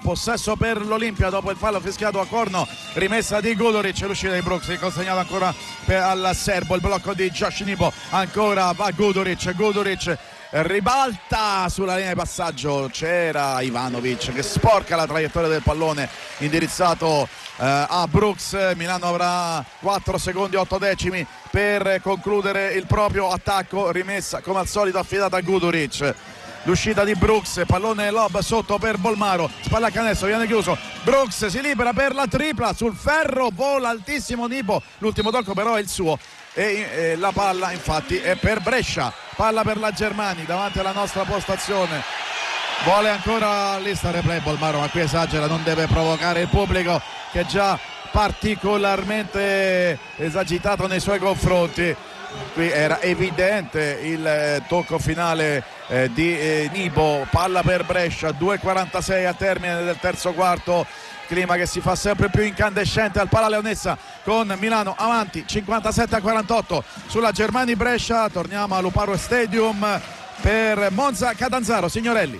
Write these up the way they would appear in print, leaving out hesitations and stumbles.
Possesso per l'Olimpia dopo il fallo fischiato a corno, rimessa di Guduric, l'uscita di Brooks, consegnato ancora al serbo, il blocco di Josh Nipo, ancora va Guduric ribalta sulla linea di passaggio, c'era Ivanovic che sporca la traiettoria del pallone indirizzato a Brooks. Milano avrà 4 secondi 8 decimi per concludere il proprio attacco, rimessa come al solito affidata a Guduric. L'uscita di Brooks, pallone lob sotto per Bolmaro, spalla a canestro, viene chiuso, Brooks si libera per la tripla sul ferro, vola altissimo Nipo, l'ultimo tocco però è il suo e la palla infatti è per Brescia, palla per la Germani davanti alla nostra postazione, vuole ancora lista replay Bolmaro, ma qui esagera, non deve provocare il pubblico che è già particolarmente esagitato nei suoi confronti. Qui era evidente il tocco finale di Nipo, palla per Brescia, 2:46 al termine del terzo quarto, clima che si fa sempre più incandescente al Pala Leonessa con Milano avanti 57-48 sulla Germani Brescia. Torniamo a Luparo Stadium per Monza Catanzaro. Signorelli,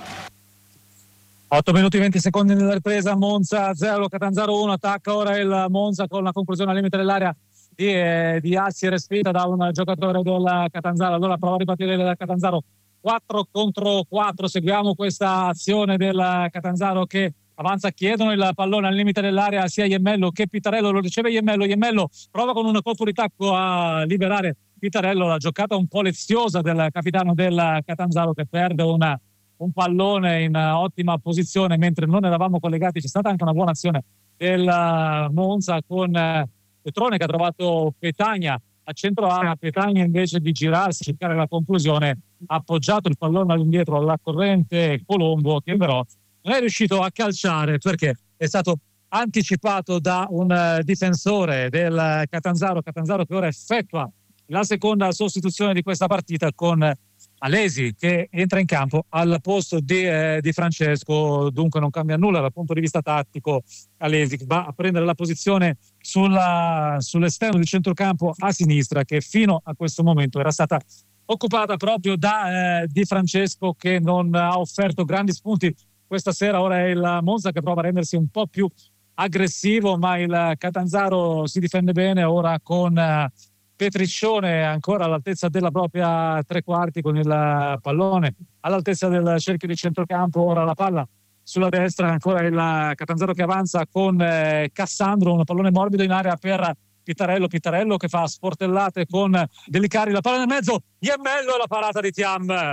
8 minuti 20 secondi nella ripresa, Monza 0 Catanzaro 1, attacca ora il Monza con la conclusione al limite dell'area di Assi, respinta da un giocatore del Catanzaro. Allora prova a ripartire il Catanzaro 4 contro 4, seguiamo questa azione del Catanzaro che avanza, chiedono il pallone al limite dell'area sia Iemmello che Pitarello, lo riceve Iemmello prova con un colpo di tacco a liberare Pitarello, la giocata un po' leziosa del capitano del Catanzaro che perde un pallone in ottima posizione mentre non eravamo collegati. C'è stata anche una buona azione del Monza con Petrone che ha trovato Petagna a centro area, Petagna invece di girarsi, cercare la conclusione, ha appoggiato il pallone all'indietro alla corrente Colombo che però non è riuscito a calciare perché è stato anticipato da un difensore del Catanzaro che ora effettua la seconda sostituzione di questa partita con Alesi che entra in campo al posto di Francesco. Dunque non cambia nulla dal punto di vista tattico. Alesi va a prendere la posizione sull'esterno del centrocampo a sinistra che fino a questo momento era stata occupata proprio da Di Francesco che non ha offerto grandi spunti questa sera. Ora è il Monza che prova a rendersi un po' più aggressivo ma il Catanzaro si difende bene ora con Petriccione ancora all'altezza della propria tre quarti con il pallone all'altezza del cerchio di centrocampo. Ora la palla sulla destra, ancora il Catanzaro che avanza con Cassandro, un pallone morbido in area per Pitarello che fa sportellate con Delicari, la palla nel mezzo, Iemmello, la parata di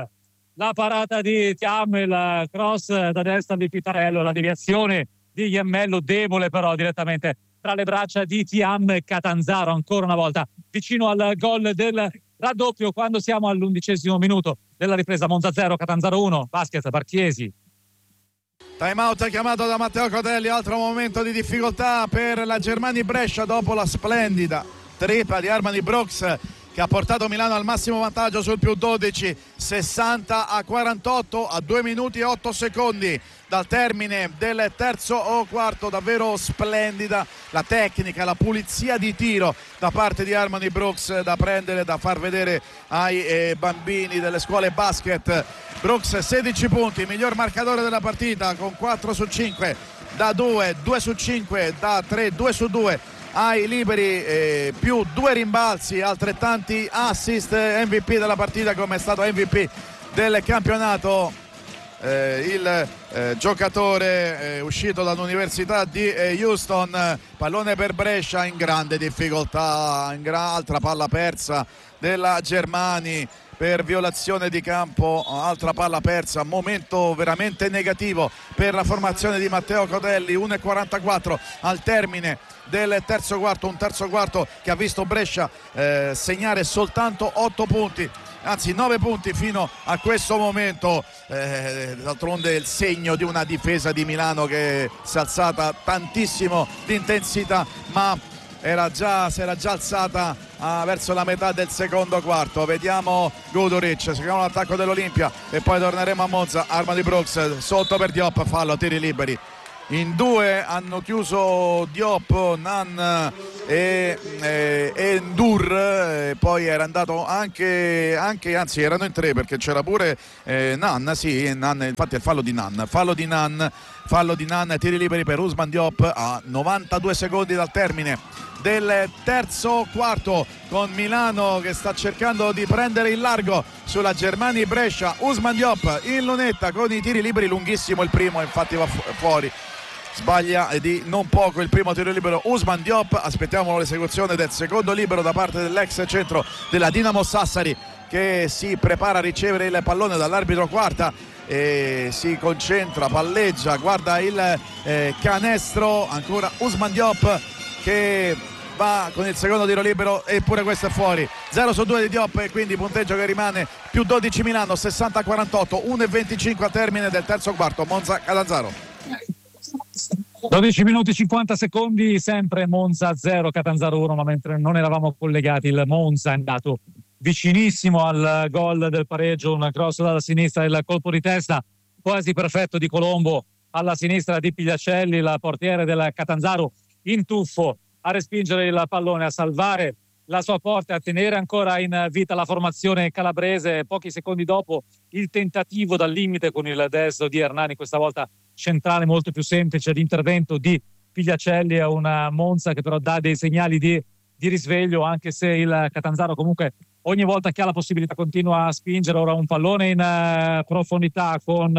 Thiam, il cross da destra di Pitarello, la deviazione di Iemmello debole però direttamente tra le braccia di Thiam. Catanzaro ancora una volta vicino al gol del raddoppio quando siamo all'11° minuto della ripresa. Monza 0 Catanzaro 1. Basket Barchiesi. Time out chiamato da Matteo Cotelli, altro momento di difficoltà per la Germani Brescia dopo la splendida tripla di Armani Brooks che ha portato Milano al massimo vantaggio sul più 12, 60-48 a 2 minuti e 8 secondi dal termine del terzo quarto. Davvero splendida la tecnica, la pulizia di tiro da parte di Armani Brooks da prendere, da far vedere ai bambini delle scuole basket. Brooks 16 punti, miglior marcatore della partita con 4 su 5 da 2, 2 su 5 da 3, 2 su 2 ai liberi, più 2 rimbalzi, altrettanti assist. MVP della partita come è stato MVP del campionato il giocatore uscito dall'Università di Houston. Pallone per Brescia in grande difficoltà, altra palla persa della Germani per violazione di campo, altra palla persa, momento veramente negativo per la formazione di Matteo Cotelli. 1:44 al termine del terzo quarto, un terzo quarto che ha visto Brescia segnare soltanto 8 punti, anzi 9 punti fino a questo momento. D'altronde il segno di una difesa di Milano che si è alzata tantissimo di intensità, ma si era già alzata verso la metà del secondo quarto. Vediamo Guduric, seguiamo l'attacco dell'Olimpia e poi torneremo a Monza. Armani Brooks sotto per Diop, fallo, tiri liberi. In 2 hanno chiuso Diop, Nan e Ndur, poi era andato anche anzi erano in 3 perché c'era pure Nan, infatti è il fallo di Nan fallo di Nan, tiri liberi per Ousmane Diop a 92 secondi dal termine del terzo quarto, con Milano che sta cercando di prendere il largo sulla Germani Brescia. Ousmane Diop in lunetta con i tiri liberi, lunghissimo il primo, infatti va fuori, sbaglia di non poco il primo tiro libero Ousmane Diop. Aspettiamo l'esecuzione del secondo libero da parte dell'ex centro della Dinamo Sassari, che si prepara a ricevere il pallone dall'arbitro quarta e si concentra, palleggia, guarda il canestro. Ancora Ousmane Diop che va con il secondo tiro libero, eppure questo è fuori. 0 su 2 di Diop e quindi punteggio che rimane più 12 Milano, 60-48, 1:25 al termine del terzo quarto. Monza Catanzaro. 12 minuti 50 secondi, sempre Monza 0 Catanzaro 1, ma mentre non eravamo collegati il Monza è andato vicinissimo al gol del pareggio, un cross dalla sinistra, il colpo di testa quasi perfetto di Colombo alla sinistra di Pigliacelli, il portiere del Catanzaro in tuffo a respingere il pallone, a salvare la sua porta, a tenere ancora in vita la formazione calabrese. Pochi secondi dopo il tentativo dal limite con il destro di Hernani, questa volta centrale molto più semplice, l'intervento di Pigliacelli. È una Monza che però dà dei segnali di risveglio, anche se il Catanzaro comunque ogni volta che ha la possibilità continua a spingere. Ora un pallone in profondità con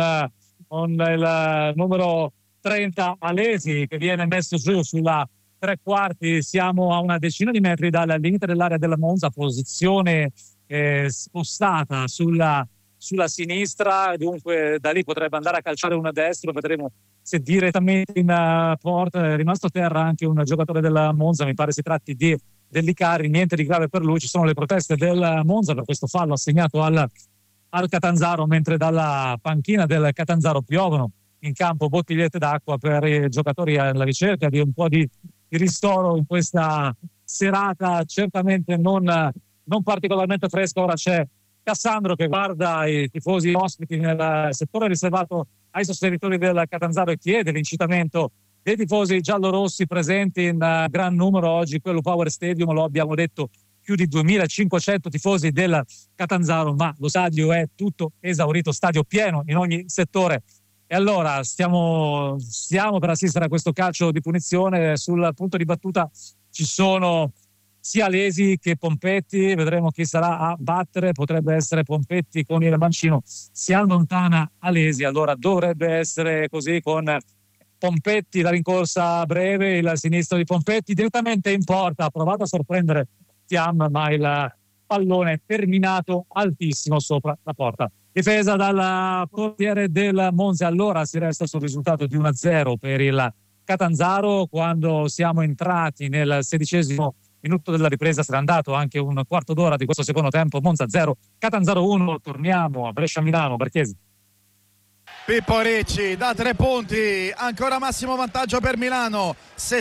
il numero 30 Alesi che viene messo giù sulla tre quarti. Siamo a una decina di metri dal limite dell'area della Monza, posizione spostata sulla sinistra, dunque da lì potrebbe andare a calciare una destra. Vedremo se direttamente in porta. È rimasto a terra anche un giocatore della Monza, mi pare si tratti di Dellicari, niente di grave per lui. Ci sono le proteste del Monza per questo fallo assegnato al Catanzaro, mentre dalla panchina del Catanzaro piovono in campo bottigliette d'acqua per i giocatori alla ricerca di un po' di ristoro in questa serata certamente non particolarmente fresca. Ora c'è Cassandro che guarda i tifosi ospiti nel settore riservato ai sostenitori del Catanzaro e chiede l'incitamento dei tifosi giallorossi presenti in gran numero oggi. Quello Power Stadium, lo abbiamo detto, più di 2500 tifosi del Catanzaro, ma lo stadio è tutto esaurito, stadio pieno in ogni settore. E allora stiamo per assistere a questo calcio di punizione. Sul punto di battuta ci sono sia Alesi che Pompetti, vedremo chi sarà a battere. Potrebbe essere Pompetti con il mancino, si allontana Alesi, allora dovrebbe essere così, con Pompetti la rincorsa breve, il sinistro di Pompetti direttamente in porta, ha provato a sorprendere Thiam ma il pallone è terminato altissimo sopra la porta. Difesa dal portiere del Monza. Allora si resta sul risultato di 1-0 per il Catanzaro. Quando siamo entrati nel 16° minuto della ripresa sarà andato anche un quarto d'ora di questo secondo tempo. Monza 0 Catanzaro 1. Torniamo a Brescia-Milano. Berchiesi. Pippo Ricci da 3 punti, ancora massimo vantaggio per Milano,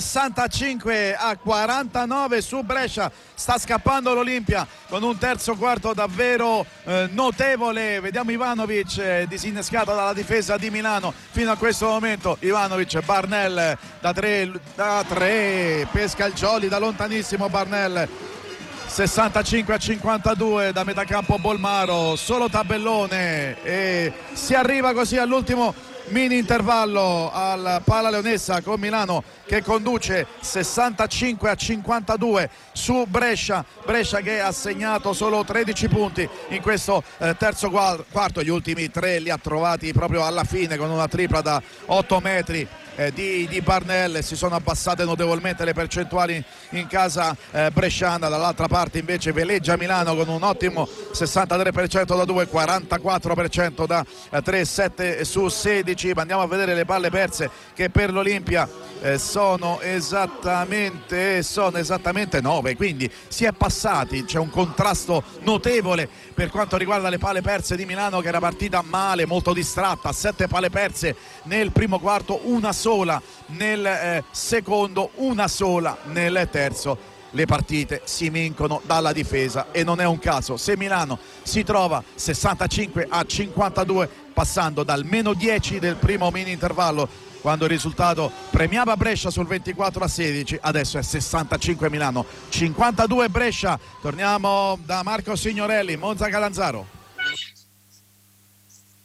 65-49 su Brescia. Sta scappando l'Olimpia con un terzo quarto davvero notevole. Vediamo Ivanovic disinnescato dalla difesa di Milano fino a questo momento. Ivanovic, Barnell da 3, pesca il Jolly da lontanissimo Barnell. 65-52 da metà campo Bolmaro, solo tabellone e si arriva così all'ultimo mini intervallo al Pala Leonessa con Milano che conduce 65-52 su Brescia che ha segnato solo 13 punti in questo terzo quarto. Gli ultimi 3 li ha trovati proprio alla fine con una tripla da 8 metri di Barnell. Si sono abbassate notevolmente le percentuali in casa bresciana. Dall'altra parte invece veleggia Milano con un ottimo 63% da 2, 44% da 3, 7 su 16. Ma andiamo a vedere le palle perse che per l'Olimpia sono esattamente 9, quindi si è passati. C'è un contrasto notevole per quanto riguarda le palle perse di Milano, che era partita male, molto distratta. 7 palle perse nel primo quarto, una sola nel secondo, una sola nel terzo. Le partite si vincono dalla difesa e non è un caso se Milano si trova 65-52, passando dal -10 del primo mini intervallo, quando il risultato premiava Brescia sul 24-16, adesso è 65 Milano, 52 Brescia. Torniamo da Marco Signorelli, Monza Catanzaro.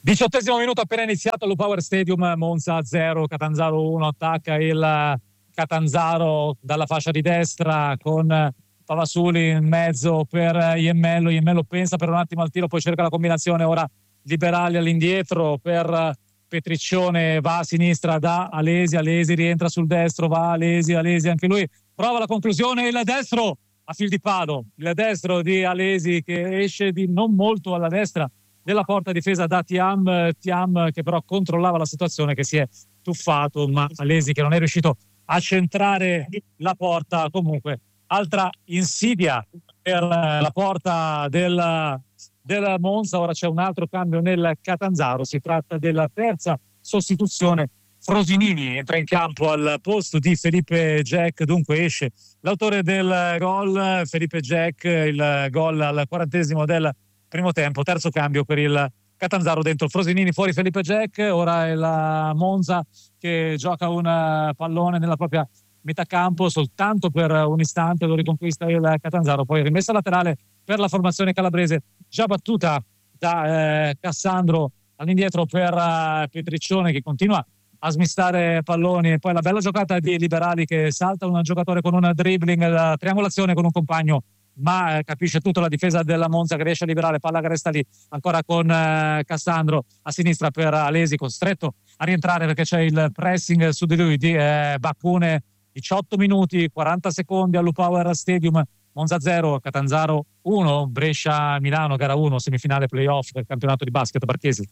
18° minuto appena iniziato allo Power Stadium, Monza 0, Catanzaro 1, attacca il Catanzaro dalla fascia di destra con Pavasuli in mezzo per Iemmello pensa per un attimo al tiro, poi cerca la combinazione, ora Liberali all'indietro per Petriccione, va a sinistra da Alesi rientra sul destro, va Alesi anche lui, prova la conclusione, il destro a fil di palo, il destro di Alesi che esce di non molto alla destra della porta difesa da Thiam che però controllava la situazione, che si è tuffato, ma Alesi che non è riuscito a centrare la porta. Comunque altra insidia per la porta del Monza. Ora c'è un altro cambio nel Catanzaro, si tratta della terza sostituzione. Frosinini entra in campo al posto di Felipe Jack, dunque esce l'autore del gol, Felipe Jack, il gol al 40° del primo tempo. Terzo cambio per il Catanzaro, dentro Frosinini, fuori Felipe Jack. Ora è la Monza che gioca un pallone nella propria metà campo, soltanto per un istante lo riconquista il Catanzaro, poi rimessa laterale per la formazione calabrese, già battuta da Cassandro all'indietro per Petriccione che continua a smistare palloni, e poi la bella giocata di Liberali che salta un giocatore con un dribbling, la triangolazione con un compagno, ma capisce tutto la difesa della Monza che riesce a liberare, palla che resta lì ancora con Cassandro a sinistra per Alesi, costretto a rientrare perché c'è il pressing su di lui di Baccune. 18 minuti 40 secondi allo Power Stadium, Monza 0, Catanzaro 1, Brescia-Milano gara 1, semifinale playoff del campionato di basket Barchesi.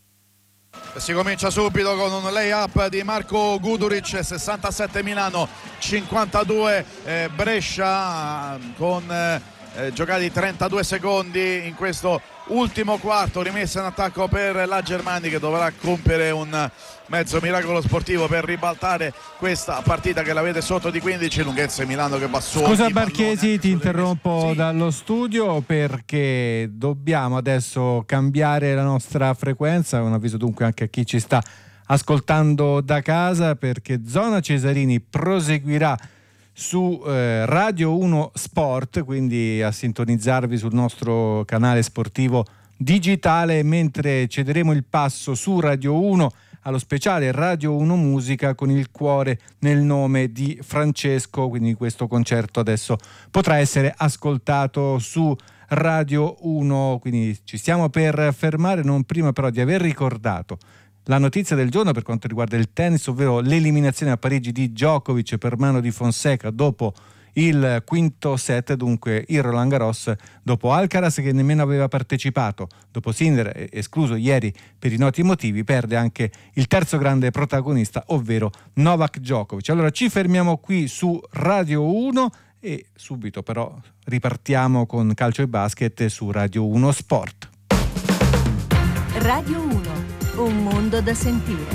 Si comincia subito con un lay-up di Marco Guduric, 67 Milano, 52 Brescia, con giocati 32 secondi in questo ultimo quarto, rimessa in attacco per la Germani che dovrà compiere un mezzo miracolo sportivo per ribaltare questa partita che la vede sotto di 15. Lunghezza Milano che va su. Scusa Barchesi, ti interrompo dallo studio perché dobbiamo adesso cambiare la nostra frequenza, un avviso dunque anche a chi ci sta ascoltando da casa, perché Zona Cesarini proseguirà su Radio 1 Sport, quindi a sintonizzarvi sul nostro canale sportivo digitale, mentre cederemo il passo su Radio 1 allo speciale Radio 1 Musica con il cuore nel nome di Francesco, quindi questo concerto adesso potrà essere ascoltato su Radio 1, quindi ci stiamo per fermare, non prima però di aver ricordato la notizia del giorno per quanto riguarda il tennis, ovvero l'eliminazione a Parigi di Djokovic per mano di Fonseca dopo il quinto set. Dunque il Roland Garros, dopo Alcaraz che nemmeno aveva partecipato, dopo Sinner escluso ieri per i noti motivi, perde anche il terzo grande protagonista, ovvero Novak Djokovic. Allora ci fermiamo qui su Radio 1 e subito però ripartiamo con calcio e basket su Radio 1 Sport. Radio 1, un mondo da sentire.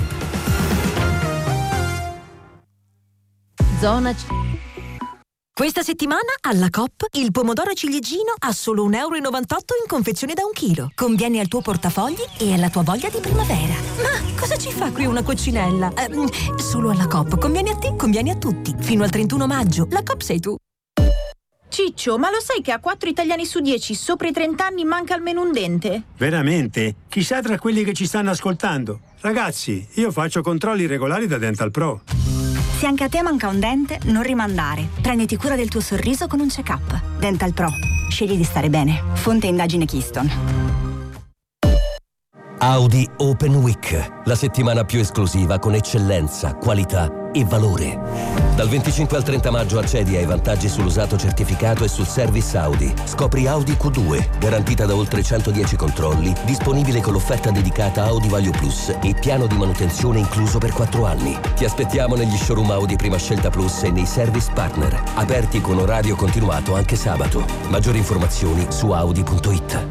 Zona Questa settimana alla Coop il pomodoro ciliegino a solo €1,98 in confezione da 1 chilo. Conviene al tuo portafogli e alla tua voglia di primavera. Ma cosa ci fa qui una coccinella? Solo alla Coop. Conviene a te, conviene a tutti. Fino al 31 maggio. La Coop sei tu. Ciccio, ma lo sai che a 4 italiani su 10 sopra i 30 anni manca almeno un dente? Veramente? Chissà tra quelli che ci stanno ascoltando. Ragazzi, io faccio controlli regolari da Dental Pro. Se anche a te manca un dente, non rimandare. Prenditi cura del tuo sorriso con un check-up. Dental Pro. Scegli di stare bene. Fonte indagine Keystone. Audi Open Week, la settimana più esclusiva con eccellenza, qualità e valore. Dal 25 al 30 maggio accedi ai vantaggi sull'usato certificato e sul service Audi. Scopri Audi Q2, garantita da oltre 110 controlli, disponibile con l'offerta dedicata Audi Value Plus e piano di manutenzione incluso per 4 anni. Ti aspettiamo negli showroom Audi Prima Scelta Plus e nei service partner, aperti con orario continuato anche sabato. Maggiori informazioni su audi.it.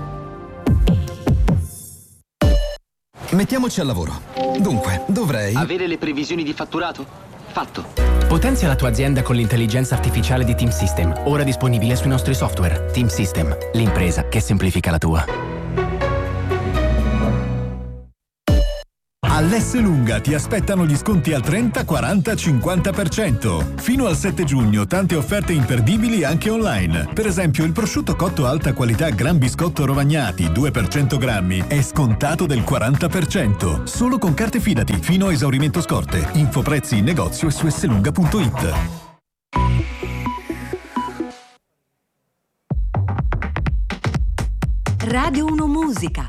Mettiamoci al lavoro. Dunque, dovrei... avere le previsioni di fatturato? Fatto. Potenzia la tua azienda con l'intelligenza artificiale di Team System, ora disponibile sui nostri software. Team System, l'impresa che semplifica la tua. Al All'Esselunga ti aspettano gli sconti al 30, 40, 50%. Fino al 7 giugno tante offerte imperdibili anche online. Per esempio il prosciutto cotto alta qualità Gran Biscotto Rovagnati 2 per 100 grammi è scontato del 40%. Solo con carte Fidati fino a esaurimento scorte. Info prezzi in negozio e su esselunga.it. Radio 1 Musica.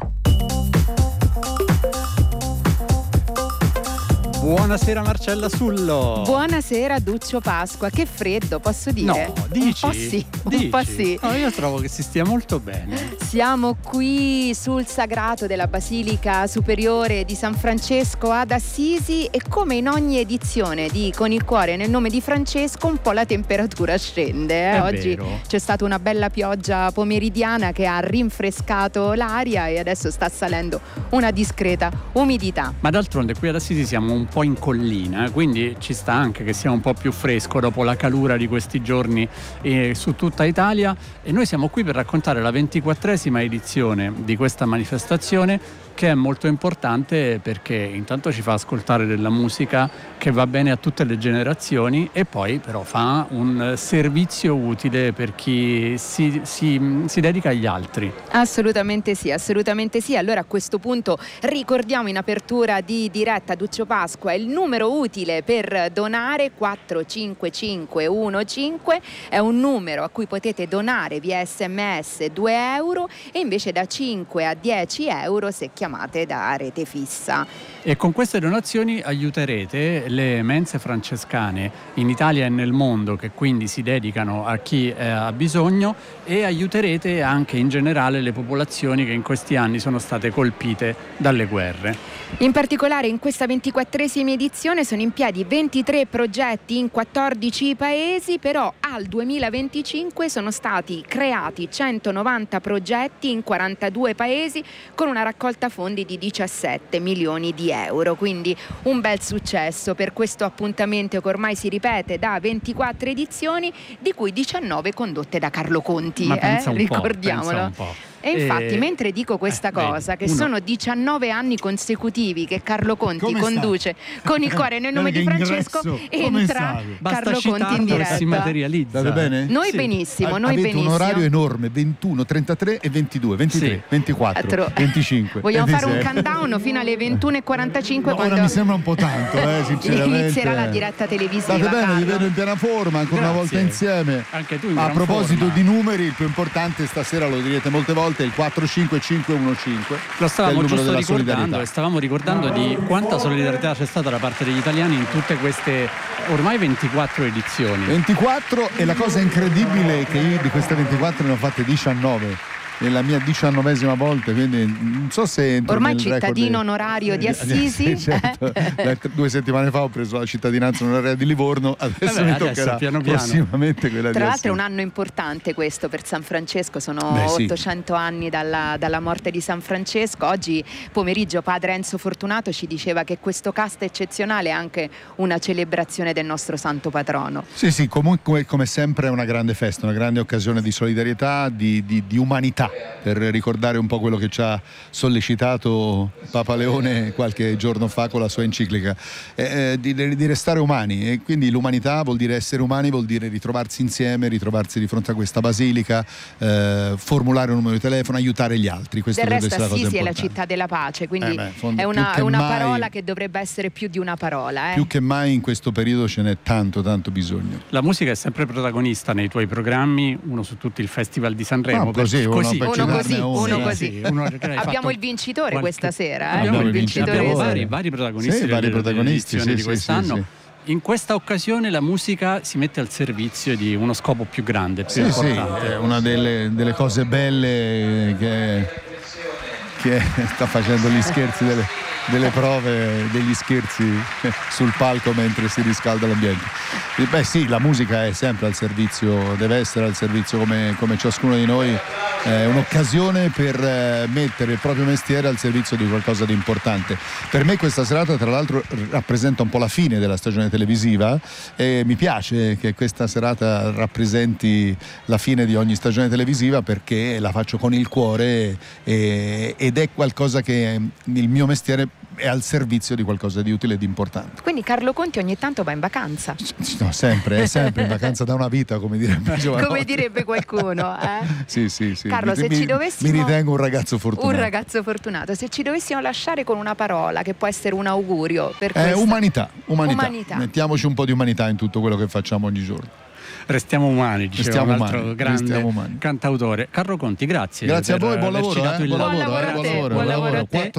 Buonasera Marcella Sullo. Buonasera Duccio Pasqua. Che freddo, posso dire? No, dici? Un po' sì, un po' sì. No, io trovo che si stia molto bene. Siamo qui sul sagrato della Basilica Superiore di San Francesco ad Assisi e come in ogni edizione di Con il cuore nel nome di Francesco un po' la temperatura scende. Oggi vero. C'è stata una bella pioggia pomeridiana che ha rinfrescato l'aria e adesso sta salendo una discreta umidità. Ma d'altronde qui ad Assisi siamo un po' in collina, quindi ci sta anche che sia un po' più fresco dopo la calura di questi giorni su tutta Italia, e noi siamo qui per raccontare la 24esima edizione di questa manifestazione, che è molto importante perché intanto ci fa ascoltare della musica che va bene a tutte le generazioni e poi però fa un servizio utile per chi si dedica agli altri. Assolutamente sì, assolutamente sì. Allora a questo punto ricordiamo in apertura di diretta, Duccio Pasqua, il numero utile per donare 45515, è un numero a cui potete donare via SMS 2 euro e invece da 5 a 10 euro se chiamate da rete fissa. E con queste donazioni aiuterete le mense francescane in Italia e nel mondo, che quindi si dedicano a chi ha bisogno, e aiuterete anche in generale le popolazioni che in questi anni sono state colpite dalle guerre. In particolare in questa 24esima edizione sono in piedi 23 progetti in 14 paesi, però al 2025 sono stati creati 190 progetti in 42 paesi con una raccolta fondi di 17 milioni di euro, quindi un bel successo per questo appuntamento che ormai si ripete da 24 edizioni, di cui 19 condotte da Carlo Conti, ricordiamolo. E infatti mentre dico questa cosa, che sono 19 anni consecutivi che Carlo Conti conduce Con il cuore nel nome di Francesco, entra Carlo Conti in diretta. Si materializza. State bene? Noi benissimo, avete un orario enorme, 21, 33 e 22, 23, 24, 25. Vogliamo 26. fare un countdown fino alle 21:45 quando ora mi sembra un po' tanto, sinceramente. Inizierà la diretta televisiva. State bene, Carlo. vi vedo in piena forma ancora una volta insieme. Anche tu in A gran proposito forma. di numeri, il più importante stasera, lo direte molte volte, è il 45515. Lo stavamo giusto della ricordando solidarietà. e stavamo ricordando di quanta solidarietà c'è stata da parte degli italiani in tutte queste ormai 24 edizioni. 24, e la cosa incredibile è che io di queste 24 ne ho fatte 19. È la mia 19esima volta, quindi non so se entro ormai nel cittadino record onorario di Assisi. Sì, certo. 2 settimane fa ho preso la cittadinanza onoraria di Livorno, adesso mi toccherà piano prossimamente quella Tra di l'altro è un Assisi. anno importante questo per San Francesco, sono Sì. 800 anni dalla morte di San Francesco. Oggi pomeriggio padre Enzo Fortunato ci diceva che questo cast eccezionale è anche una celebrazione del nostro santo patrono. Sì, comunque come sempre è una grande festa, una grande occasione di solidarietà, di umanità, per ricordare un po' quello che ci ha sollecitato Papa Leone qualche giorno fa con la sua enciclica, di restare umani, e quindi l'umanità vuol dire essere umani, vuol dire ritrovarsi insieme, ritrovarsi di fronte a questa basilica, formulare un numero di telefono, aiutare gli altri. Questa Del resto dovrebbe essere la cosa Assisi è la importante. città della pace, quindi è più una che mai- parola che dovrebbe essere più di una parola. Più che mai in questo periodo ce n'è tanto bisogno. La musica è sempre protagonista nei tuoi programmi, uno su tutti il Festival di Sanremo. Uno così. Abbiamo il vincitore questa sera. Abbiamo il vincitore. Abbiamo vari protagonisti dell'edizione di quest'anno. Sì. In questa occasione la musica si mette al servizio di uno scopo più grande, più importante. È una delle cose belle che sta facendo gli scherzi delle prove, degli scherzi sul palco mentre si riscalda l'ambiente. Beh sì, la musica è sempre al servizio, deve essere al servizio come ciascuno di noi, è un'occasione per mettere il proprio mestiere al servizio di qualcosa di importante. Per me questa serata tra l'altro rappresenta un po' la fine della stagione televisiva, e mi piace che questa serata rappresenti la fine di ogni stagione televisiva, perché la faccio con il cuore ed è qualcosa che il mio mestiere è al servizio di qualcosa di utile e di importante. Quindi Carlo Conti ogni tanto va in vacanza. No, sempre, è sempre in vacanza da una vita, come direbbe Giovanotti. Come direbbe qualcuno. Sì. Carlo, se ci dovessimo... Mi ritengo un ragazzo fortunato. Un ragazzo fortunato. Se ci dovessimo lasciare con una parola che può essere un augurio per umanità. Umanità. Mettiamoci un po' di umanità in tutto quello che facciamo ogni giorno. Restiamo umani, diceva un altro grande cantautore. Carlo Conti, grazie. Grazie a voi, buon lavoro. Buon lavoro a te.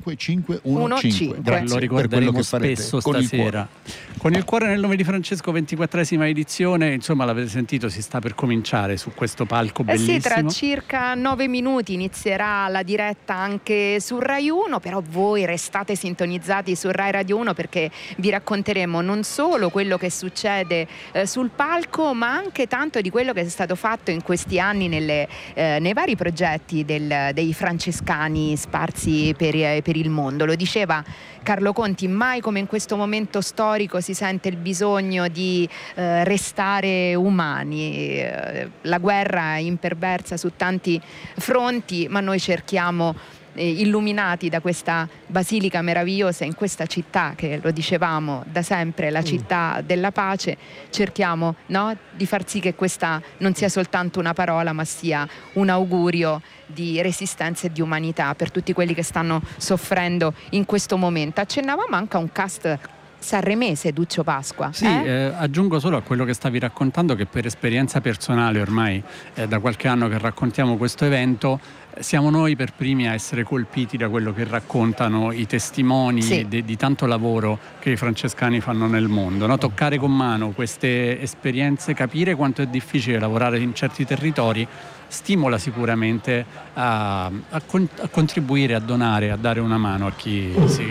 45515. Lo ricorderemo spesso stasera. Con il cuore nel nome di Francesco, 24esima edizione, insomma l'avete sentito, si sta per cominciare su questo palco bellissimo. Sì, tra circa 9 minuti inizierà la diretta anche su Rai 1, però voi restate sintonizzati su Rai Radio 1 perché vi racconteremo non solo quello che succede sul palco, ma anche tanto di quello che è stato fatto in questi anni nei vari progetti dei francescani sparsi per il mondo. Lo diceva Carlo Conti, mai come in questo momento storico si sente il bisogno di restare umani. La guerra è imperversa su tanti fronti, ma noi cerchiamo, illuminati da questa basilica meravigliosa in questa città che, lo dicevamo, da sempre la città della pace, cerchiamo di far sì che questa non sia soltanto una parola ma sia un augurio di resistenza e di umanità per tutti quelli che stanno soffrendo in questo momento. Accennavamo anche a un cast sanremese, Duccio Pasqua. Sì, aggiungo solo a quello che stavi raccontando che per esperienza personale ormai da qualche anno che raccontiamo questo evento, siamo noi per primi a essere colpiti da quello che raccontano i testimoni di tanto lavoro che i francescani fanno nel mondo, no? Toccare con mano queste esperienze, capire quanto è difficile lavorare in certi territori, stimola sicuramente a contribuire, a donare, a dare una mano a chi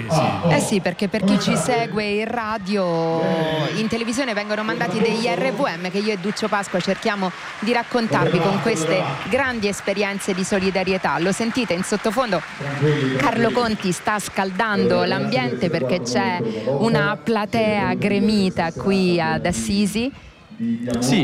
sì, perché per chi ci segue in radio, in televisione vengono mandati degli RVM che io e Duccio Pasqua cerchiamo di raccontarvi con queste grandi esperienze di solidarietà. Lo sentite in sottofondo, Carlo Conti sta scaldando l'ambiente perché c'è una platea gremita qui ad Assisi. Sì,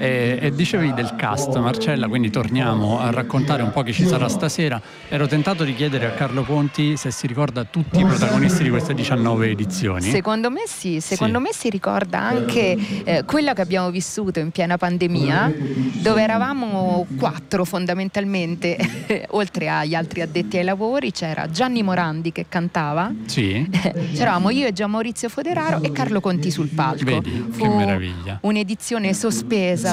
e dicevi del cast, Marcella, quindi torniamo a raccontare un po' chi ci sarà stasera. Ero tentato di chiedere a Carlo Conti se si ricorda tutti i protagonisti di queste 19 edizioni. Secondo me sì, me si ricorda anche quello che abbiamo vissuto in piena pandemia, dove eravamo 4 fondamentalmente, oltre agli altri addetti ai lavori c'era Gianni Morandi che cantava, c'eravamo io e Gian Maurizio Foderaro e Carlo Conti sul palco. Vedi, che meraviglia. Un'edizione sospesa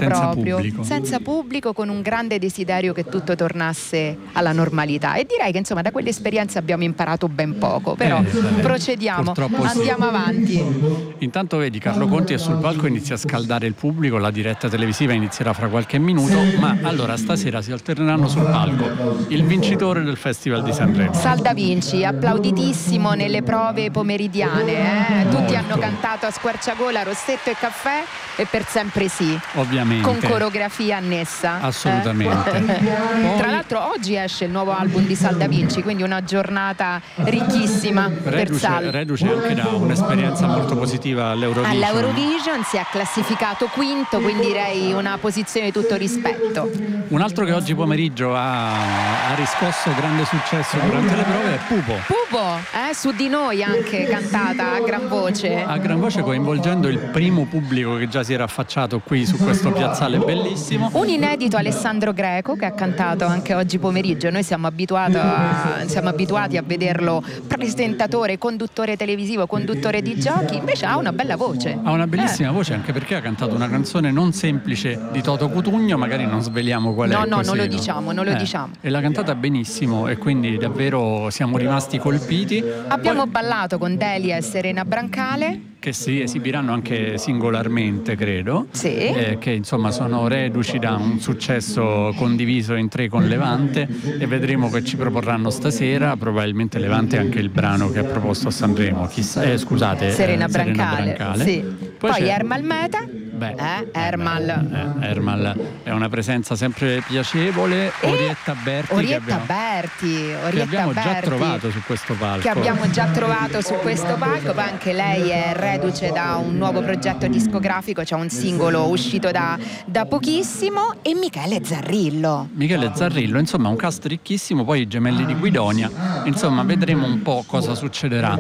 senza pubblico, con un grande desiderio che tutto tornasse alla normalità, e direi che insomma da quell'esperienza abbiamo imparato ben poco, però procediamo, andiamo avanti. Intanto vedi, Carlo Conti è sul palco, inizia a scaldare il pubblico, la diretta televisiva inizierà fra qualche minuto, ma allora stasera si alterneranno sul palco il vincitore del Festival di Sanremo, Sal Da Vinci, applauditissimo nelle prove pomeridiane, tutti hanno cantato a squarciagola Rossetto e Caffè e per sempre sì, ovviamente, con coreografia annessa. Assolutamente. Tra l'altro oggi esce il nuovo album di Sal Da Vinci, quindi una giornata ricchissima per Sal. Reduce anche da un'esperienza molto positiva all'Eurovision, si è classificato quinto, quindi direi una posizione di tutto rispetto. Un altro che oggi pomeriggio ha riscosso grande successo durante le prove è Pupo, Su di noi anche cantata a gran voce, coinvolgendo il primo pubblico che già si era affacciato qui su questo piazzale bellissimo. Un inedito Alessandro Greco che ha cantato anche oggi pomeriggio. Noi siamo abituati a vederlo presentatore, conduttore televisivo, conduttore di giochi, invece ha una bella voce. Ha una bellissima voce, anche perché ha cantato una canzone non semplice di Toto Cutugno, magari non sveliamo qual è. No, non lo diciamo. E l'ha cantata benissimo e quindi davvero siamo rimasti colpiti. Abbiamo ballato con Delia e Serena Brancale, che si esibiranno anche singolarmente, credo, che insomma sono reduci da un successo condiviso in 3 con Levante, e vedremo che ci proporranno stasera, probabilmente Levante anche il brano che ha proposto a Sanremo, Serena Brancale. Sì. Poi Ermal Meta. Ermal è una presenza sempre piacevole. Orietta Berti, che abbiamo già trovato su questo palco. Che abbiamo già trovato su questo palco, poi anche lei è reduce da un nuovo progetto discografico, c'è un singolo uscito da pochissimo, e Michele Zarrillo. Michele Zarrillo, insomma un cast ricchissimo, poi i Gemelli di Guidonia, insomma vedremo un po' cosa succederà,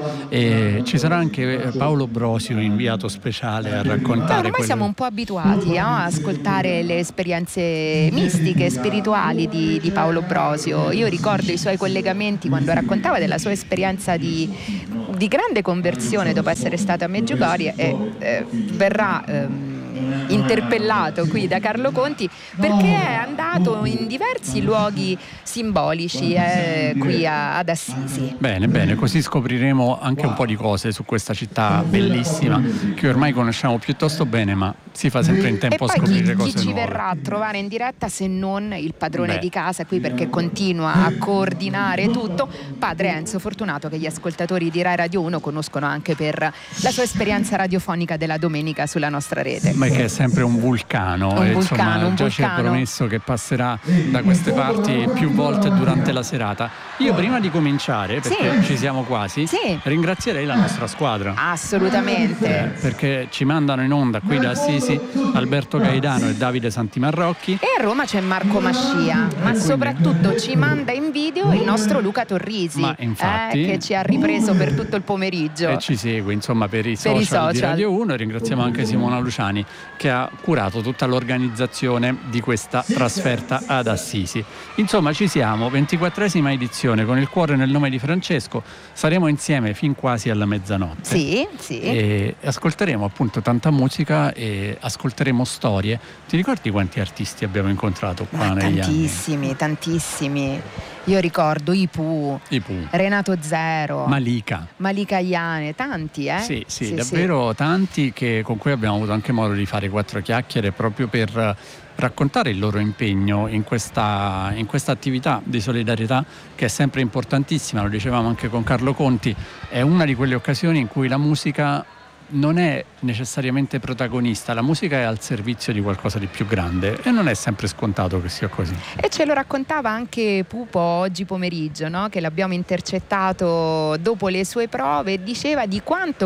e ci sarà anche Paolo Brosio, inviato speciale a raccontare. Ormai siamo un po' abituati a ascoltare le esperienze mistiche, spirituali di Paolo Brosio. Io ricordo i suoi collegamenti quando raccontava della sua esperienza di grande conversione dopo essere stato a Medjugorje, e verrà interpellato qui da Carlo Conti perché è andato in diversi luoghi simbolici qui ad Assisi. Bene, così scopriremo anche un po' di cose su questa città bellissima che ormai conosciamo piuttosto bene, ma si fa sempre in tempo a scoprire cose nuove. Chi ci verrà a trovare in diretta se non il padrone di casa qui, perché continua a coordinare tutto, padre Enzo Fortunato, che gli ascoltatori di Rai Radio 1 conoscono anche per la sua esperienza radiofonica della domenica sulla nostra rete. Ma che è sempre un vulcano, già ci ha promesso che passerà da queste parti più volte durante la serata. Io prima di cominciare, perché ci siamo quasi, ringrazierei la nostra squadra. Assolutamente. Perché ci mandano in onda qui da Assisi Alberto Gaidano e Davide Santimarrocchi. E a Roma c'è Marco Mascia, ma soprattutto ci manda in video il nostro Luca Torrisi, che ci ha ripreso per tutto il pomeriggio. E ci segue insomma per i social di Radio 1. Ringraziamo anche Simona Luciani, che ha curato tutta l'organizzazione di questa trasferta ad Assisi. Insomma ci siamo, 24esima edizione, con il cuore nel nome di Francesco. Saremo insieme fin quasi alla mezzanotte. Sì. E ascolteremo appunto tanta musica e ascolteremo storie. Ti ricordi quanti artisti abbiamo incontrato qua negli anni? Tantissimi. Io ricordo Ipu, Renato Zero, Malika Iane, tanti, Sì, davvero tanti, con cui abbiamo avuto anche modo di fare 4 chiacchiere proprio per raccontare il loro impegno in questa attività di solidarietà, che è sempre importantissima. Lo dicevamo anche con Carlo Conti, è una di quelle occasioni in cui la musica non è necessariamente protagonista, la musica è al servizio di qualcosa di più grande, e non è sempre scontato che sia così. E ce lo raccontava anche Pupo oggi pomeriggio, no? Che l'abbiamo intercettato dopo le sue prove, e diceva di quanto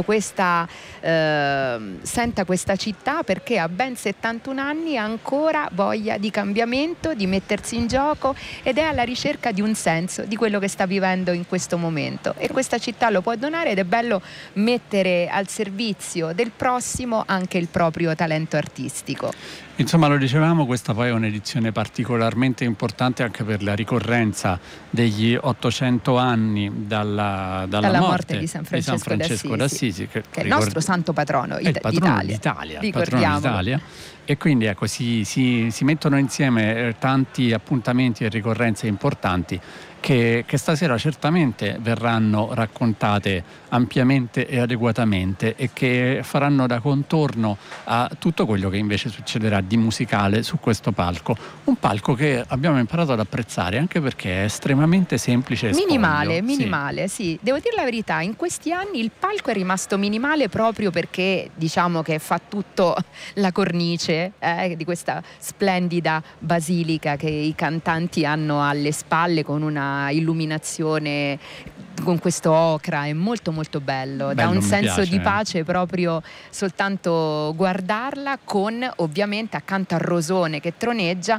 senta questa città, perché ha ben 71 anni, ha ancora voglia di cambiamento, di mettersi in gioco, ed è alla ricerca di un senso di quello che sta vivendo in questo momento, e questa città lo può donare, ed è bello mettere al servizio del prossimo anche il proprio talento artistico. Insomma, lo dicevamo, questa poi è un'edizione particolarmente importante anche per la ricorrenza degli 800 anni dalla morte di San Francesco d'Assisi, che è il nostro santo patrono d'Italia. E quindi ecco, si mettono insieme tanti appuntamenti e ricorrenze importanti che stasera certamente verranno raccontate ampiamente e adeguatamente, e che faranno da contorno a tutto quello che invece succederà di musicale su questo palco. Un palco che abbiamo imparato ad apprezzare, anche perché è estremamente semplice e minimale, sì. Devo dire la verità, in questi anni il palco è rimasto minimale proprio perché diciamo che fa tutto la cornice di questa splendida basilica che i cantanti hanno alle spalle, con una illuminazione con questo ocra, è molto molto bello, dà un senso di pace proprio soltanto guardarla, con ovviamente accanto al rosone che troneggia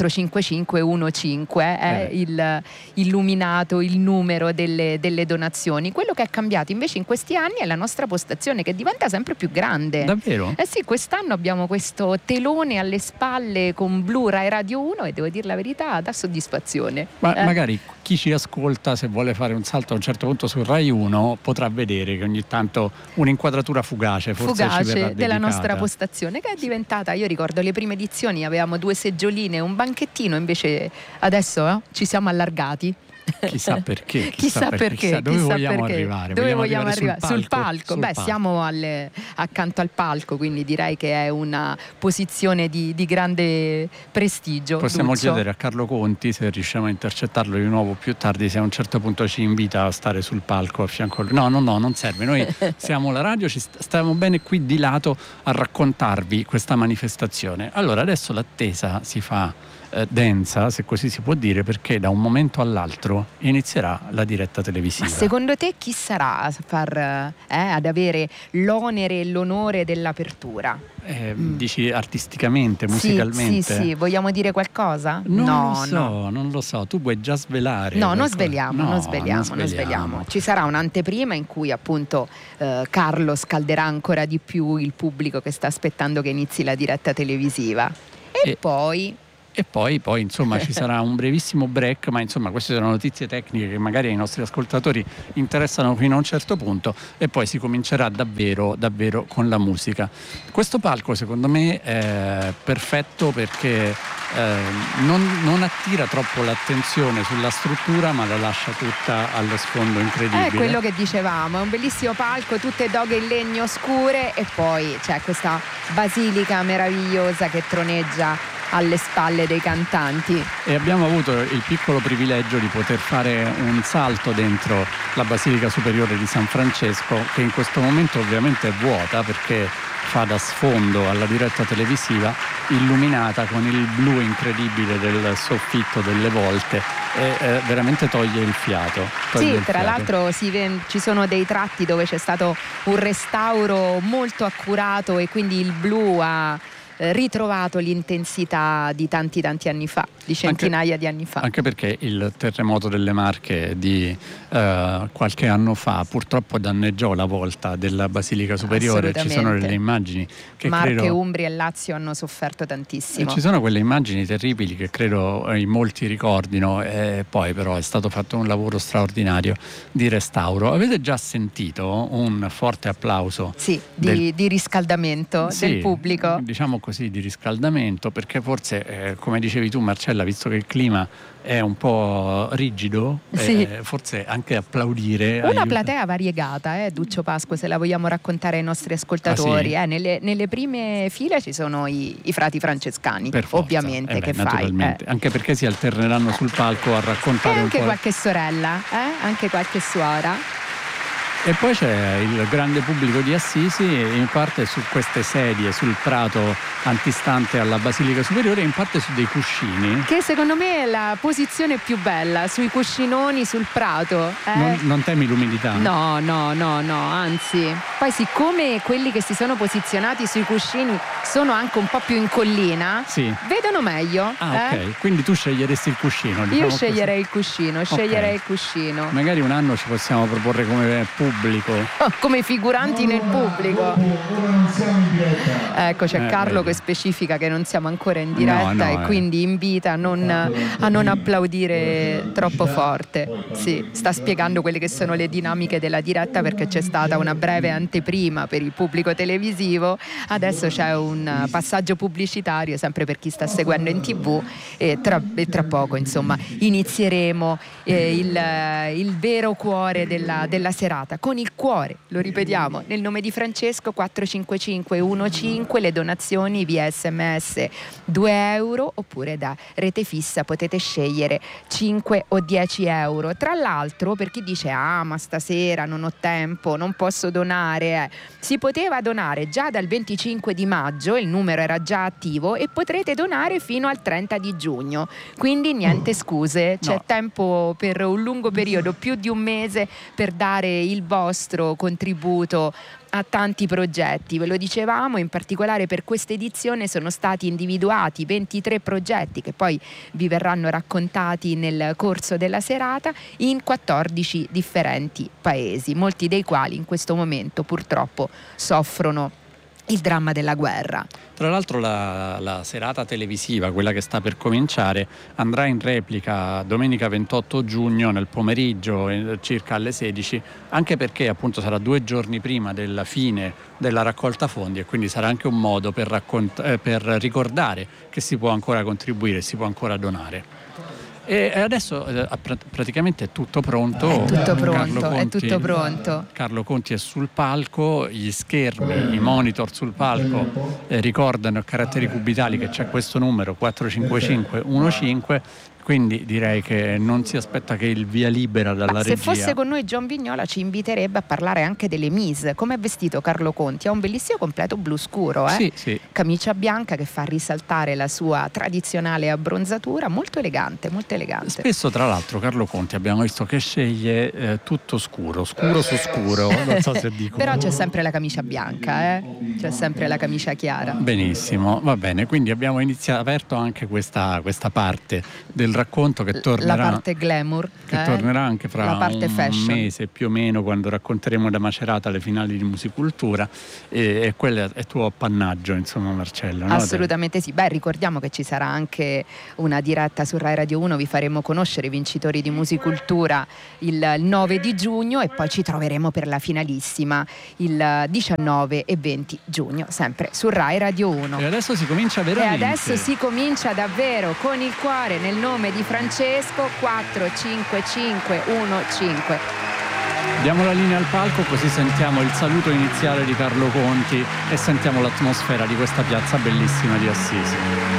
45515 il illuminato, il numero delle donazioni. Quello che è cambiato invece in questi anni è la nostra postazione, che diventa sempre più grande. Davvero? Sì, quest'anno abbiamo questo telone alle spalle con blu Rai Radio 1, e devo dire la verità, dà soddisfazione. Ma magari chi ci ascolta, se vuole fare un salto a un certo punto su Rai 1, potrà vedere che ogni tanto un'inquadratura fugace ci verrà della dedicata. Nostra postazione, che è diventata, io ricordo le prime edizioni avevamo 2 seggioline e un banchettino, invece adesso ci siamo allargati. Chissà perché. Dove vogliamo arrivare? Dove vogliamo arrivare? Sul palco. Palco. Siamo accanto al palco, quindi direi che è una posizione di grande prestigio. Possiamo Duccio. chiedere a Carlo Conti, se riusciamo a intercettarlo di nuovo più tardi, se a un certo punto ci invita a stare sul palco a fianco a lui. No, non serve. Noi siamo la radio, stiamo bene qui di lato a raccontarvi questa manifestazione. Allora, adesso l'attesa si fa densa, se così si può dire, perché da un momento all'altro inizierà la diretta televisiva. Ma secondo te chi sarà ad avere l'onere e l'onore dell'apertura? Dici artisticamente, musicalmente? Sì, vogliamo dire qualcosa? Non lo so, tu puoi già svelare. No, non sveliamo. Ci sarà un'anteprima in cui appunto Carlo scalderà ancora di più il pubblico che sta aspettando che inizi la diretta televisiva. E poi insomma ci sarà un brevissimo break, ma insomma queste sono notizie tecniche che magari ai nostri ascoltatori interessano fino a un certo punto, e poi si comincerà davvero con la musica. Questo palco secondo me è perfetto perché non attira troppo l'attenzione sulla struttura, ma la lascia tutta allo sfondo incredibile. È quello che dicevamo, è un bellissimo palco, tutte doghe in legno scure, e poi c'è questa basilica meravigliosa che troneggia alle spalle dei cantanti. E abbiamo avuto il piccolo privilegio di poter fare un salto dentro la Basilica Superiore di San Francesco, che in questo momento ovviamente è vuota perché fa da sfondo alla diretta televisiva, illuminata con il blu incredibile del soffitto, delle volte, e veramente toglie il fiato. Tra l'altro ci sono dei tratti dove c'è stato un restauro molto accurato e quindi il blu ha ritrovato l'intensità di tanti anni fa, di centinaia di anni fa. Anche perché il terremoto delle Marche di qualche anno fa purtroppo danneggiò la volta della Basilica Superiore. Ci sono delle immagini che Marche, Umbria e Lazio hanno sofferto tantissimo. E ci sono quelle immagini terribili che credo in molti ricordino, e poi però è stato fatto un lavoro straordinario di restauro. Avete già sentito un forte applauso? Sì, di riscaldamento del pubblico. Diciamo così, di riscaldamento, perché forse come dicevi tu Marcella, visto che il clima è un po' rigido, forse anche applaudire una platea variegata, Duccio Pasqua, se la vogliamo raccontare ai nostri ascoltatori. Nelle prime file ci sono i frati francescani, ovviamente, naturalmente. Anche perché si alterneranno sul palco a raccontare e anche un po'. Qualche sorella, anche qualche suora. E poi c'è il grande pubblico di Assisi, in parte su queste sedie sul prato antistante alla Basilica Superiore, in parte su dei cuscini. Che secondo me è la posizione più bella, sui cuscinoni sul prato. Non temi l'umidità? No, anzi. Poi siccome quelli che si sono posizionati sui cuscini sono anche un po' più in collina, vedono meglio. Ok, quindi tu sceglieresti il cuscino? Io sceglierei il cuscino, Magari un anno ci possiamo proporre come pubblico. Come figuranti nel pubblico. Ecco, c'è Carlo che specifica che non siamo ancora in diretta e quindi invita a non applaudire troppo forte. Sì, sta spiegando quelle che sono le dinamiche della diretta, perché c'è stata una breve anteprima per il pubblico televisivo, adesso c'è un passaggio pubblicitario sempre per chi sta seguendo in TV, e tra poco insomma inizieremo il vero cuore della serata. Con il cuore, lo ripetiamo, nel nome di Francesco, 45515, le donazioni via SMS 2 euro, oppure da rete fissa potete scegliere 5 o 10 euro. Tra l'altro, per chi dice ma stasera non ho tempo, non posso donare, si poteva donare già dal 25 di maggio, il numero era già attivo, e potrete donare fino al 30 di giugno, quindi niente scuse, c'è tempo per un lungo periodo, più di un mese, per dare il vostro contributo a tanti progetti. Ve lo dicevamo, in particolare per questa edizione sono stati individuati 23 progetti che poi vi verranno raccontati nel corso della serata in 14 differenti paesi, molti dei quali in questo momento purtroppo soffrono il dramma della guerra. Tra l'altro la serata televisiva, quella che sta per cominciare, andrà in replica domenica 28 giugno nel pomeriggio, circa alle 16, anche perché appunto sarà 2 giorni prima della fine della raccolta fondi, e quindi sarà anche un modo per ricordare che si può ancora contribuire, si può ancora donare. E adesso praticamente è tutto pronto. È tutto pronto. Carlo Conti è sul palco, gli schermi, i monitor sul palco ricordano a caratteri cubitali che c'è questo numero 45515. quindi direi che non si aspetta che il via libera dalla regia. Se fosse con noi John Vignola ci inviterebbe a parlare anche delle mise. Come è vestito Carlo Conti? Ha un bellissimo completo blu scuro, Sì. Camicia bianca che fa risaltare la sua tradizionale abbronzatura, molto elegante, molto elegante. Spesso tra l'altro Carlo Conti abbiamo visto che sceglie tutto scuro su scuro, non so se dico. Però c'è sempre la camicia bianca, c'è sempre la camicia chiara. Benissimo, va bene, quindi abbiamo aperto anche questa parte del racconto che tornerà, la parte glamour, che tornerà anche fra un fashion. mese più o meno, quando racconteremo da Macerata le finali di Musicultura, e quello è tuo appannaggio, insomma, Marcello, no? Assolutamente sì. Ricordiamo che ci sarà anche una diretta su Rai Radio 1, vi faremo conoscere i vincitori di Musicultura il 9 di giugno e poi ci troveremo per la finalissima il 19 e 20 giugno, sempre su Rai Radio 1. E adesso si comincia veramente. E adesso si comincia davvero con il cuore nel nome di Francesco. 4-5-5-1-5. Diamo la linea al palco, così sentiamo il saluto iniziale di Carlo Conti e sentiamo l'atmosfera di questa piazza bellissima di Assisi.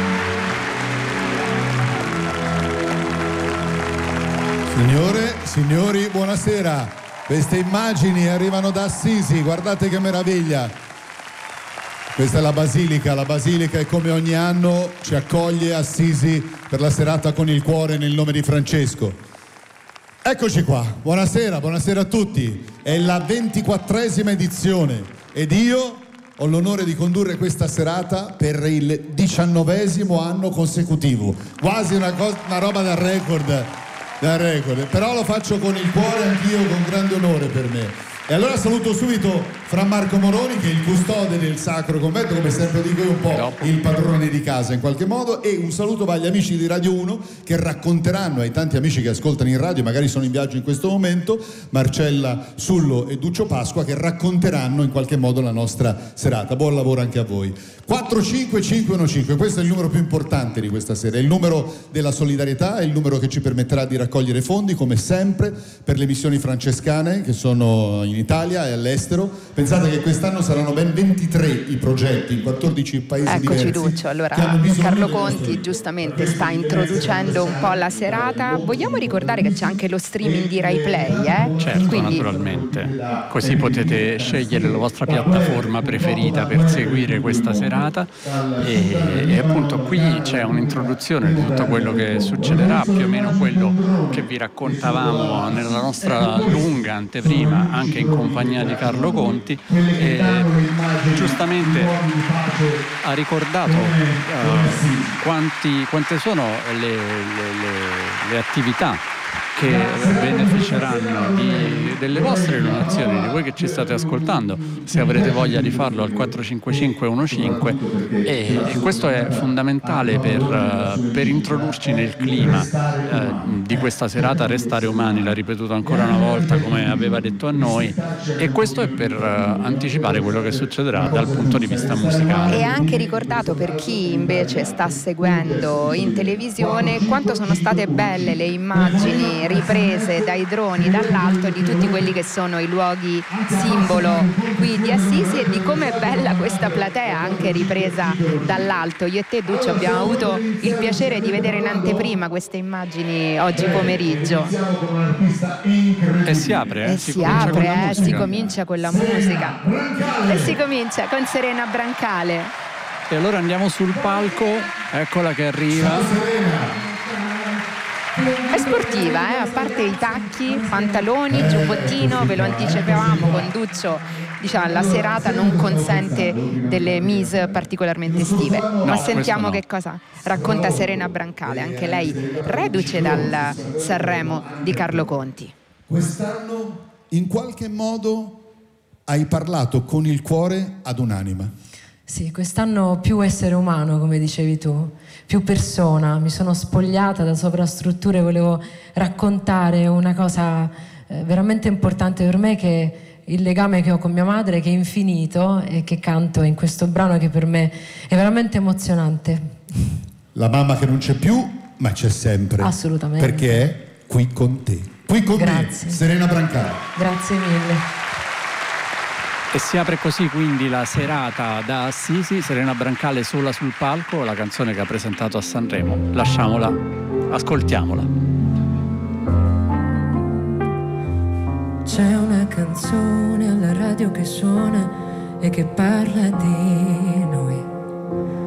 Signore, signori, buonasera. Queste immagini arrivano da Assisi, guardate che meraviglia. Questa è la Basilica e come ogni anno ci accoglie Assisi per la serata con il cuore nel nome di Francesco. Eccoci qua, buonasera a tutti. È la 24esima edizione ed io ho l'onore di condurre questa serata per il 19esimo anno consecutivo. Quasi una roba da record, però lo faccio con il cuore anch'io, con grande onore per me. E allora saluto subito Fra Marco Moroni, che è il custode del Sacro Convento, come sempre dico io, un po' il padrone di casa in qualche modo, e un saluto va agli amici di Radio 1 che racconteranno ai tanti amici che ascoltano in radio, magari sono in viaggio in questo momento, Marcella Sullo e Duccio Pasqua, che racconteranno in qualche modo la nostra serata. Buon lavoro anche a voi. 45515, questo è il numero più importante di questa sera, è il numero della solidarietà, è il numero che ci permetterà di raccogliere fondi come sempre per le missioni francescane che sono in Italia e all'estero. Pensate che quest'anno saranno ben 23 i progetti in 14 paesi diversi. Eccoci Duccio, allora Carlo Conti giustamente sta introducendo un po' la serata. Vogliamo ricordare che c'è anche lo streaming di Rai Play, Certo, quindi naturalmente, così potete scegliere la vostra piattaforma preferita per seguire questa serata. E appunto qui c'è un'introduzione di tutto quello che succederà, più o meno quello che vi raccontavamo nella nostra lunga anteprima, anche in compagnia di Carlo Conti, e giustamente ha ricordato quante sono le attività che beneficeranno delle vostre donazioni, di voi che ci state ascoltando, se avrete voglia di farlo al 45515, e questo è fondamentale per introdurci nel clima di questa serata. Restare umani, l'ha ripetuto ancora una volta come aveva detto a noi, e questo è per anticipare quello che succederà dal punto di vista musicale. E anche ricordato per chi invece sta seguendo in televisione quanto sono state belle le immagini riprese dai droni dall'alto di tutti quelli che sono i luoghi simbolo qui di Assisi, e di com'è bella questa platea anche ripresa dall'alto. Io e te, Duccio, abbiamo avuto il piacere di vedere in anteprima queste immagini oggi pomeriggio. E si apre, si comincia con la musica e si comincia con Serena Brancale. E allora andiamo sul palco, eccola che arriva. È sportiva, a parte i tacchi, pantaloni, giubbottino, ve lo anticipavamo con Duccio, diciamo la serata non consente delle mise particolarmente estive, ma sentiamo che cosa racconta Serena Brancale, anche lei reduce dal Sanremo di Carlo Conti. Quest'anno in qualche modo hai parlato con il cuore ad un'anima. Sì, quest'anno più essere umano, come dicevi tu, più persona. Mi sono spogliata da sovrastrutture, volevo raccontare una cosa veramente importante per me, che è il legame che ho con mia madre, che è infinito, e che canto in questo brano che per me è veramente emozionante. La mamma che non c'è più, ma c'è sempre. Assolutamente. Perché è qui con te. Qui con me, Serena Brancale. Grazie mille. E si apre così quindi la serata da Assisi, Serena Brancale sola sul palco, la canzone che ha presentato a Sanremo. Lasciamola Ascoltiamola. C'è una canzone alla radio che suona e che parla di noi.